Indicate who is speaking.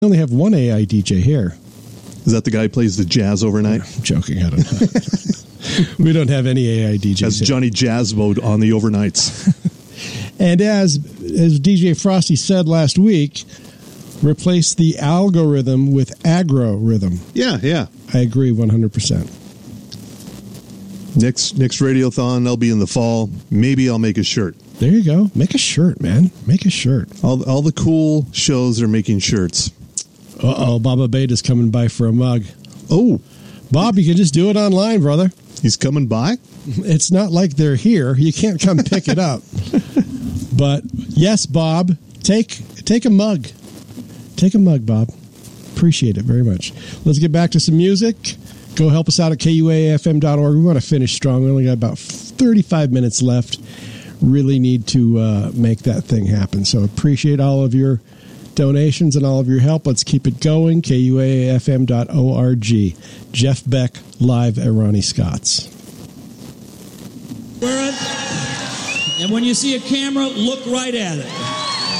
Speaker 1: only have one AI DJ here.
Speaker 2: Is that the guy who plays the jazz overnight?
Speaker 1: I'm joking. I don't know. We don't have any AI DJs.
Speaker 2: That's
Speaker 1: here.
Speaker 2: Johnny Jazz mode on the overnights.
Speaker 1: And as DJ Frosty said last week, replace the algorithm with aggro rhythm.
Speaker 2: Yeah.
Speaker 1: I agree 100%.
Speaker 2: Next Radiothon, I'll be in the fall. Maybe I'll make a shirt.
Speaker 1: There you go. Make a shirt, man. Make a shirt.
Speaker 2: All the cool shows are making shirts.
Speaker 1: Uh-oh, Baba Beta's coming by for a mug.
Speaker 2: Oh.
Speaker 1: Bob, you can just do it online, brother.
Speaker 2: He's coming by?
Speaker 1: It's not like they're here. You can't come pick it up. But, yes, Bob, take a mug. Take a mug, Bob. Appreciate it very much. Let's get back to some music. Go help us out at KUAFM.org. We want to finish strong. We only got about 35 minutes left. Really need to make that thing happen. So appreciate all of your donations and all of your help. Let's keep it going. KUAFM.org. Jeff Beck live at Ronnie Scott's.
Speaker 3: And when you see a camera, look right at it.